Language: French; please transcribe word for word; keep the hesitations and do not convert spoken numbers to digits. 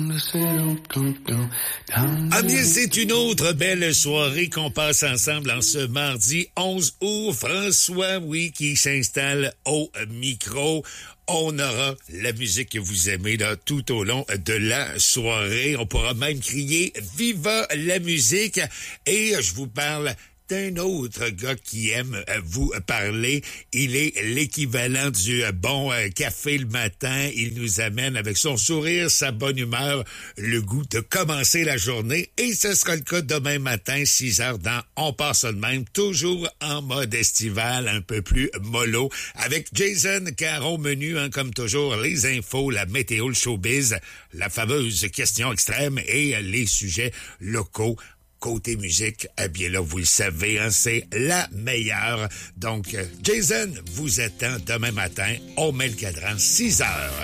Ah bien, c'est une autre belle soirée qu'on passe ensemble en ce mardi onze août. François, oui, qui s'installe au micro. On aura la musique que vous aimez là, tout au long de la soirée. On pourra même crier « Viva la musique » et je vous parle d'un autre gars qui aime vous parler. Il est l'équivalent du bon café le matin. Il nous amène avec son sourire, sa bonne humeur, le goût de commencer la journée. Et ce sera le cas demain matin, six heures dans On part ça de même, toujours en mode estival, un peu plus mollo, avec Jason Caron menu, hein, comme toujours, les infos, la météo, le showbiz, la fameuse question extrême et les sujets locaux. Côté musique, eh bien là, vous le savez, hein, c'est la meilleure. Donc, Jason vous attend demain matin. On met le cadran, six heures.